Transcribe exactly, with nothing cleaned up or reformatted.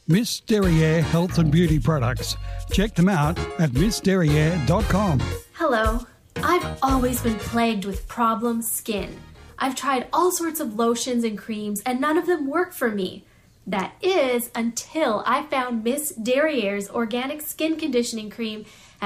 Miss Derriere Health and Beauty Products. Check them out at miss derriere dot com. Hello. I've always been plagued with problem skin. I've tried all sorts of lotions and creams and none of them work for me. That is until I found Miss Derriere's Organic Skin Conditioning Cream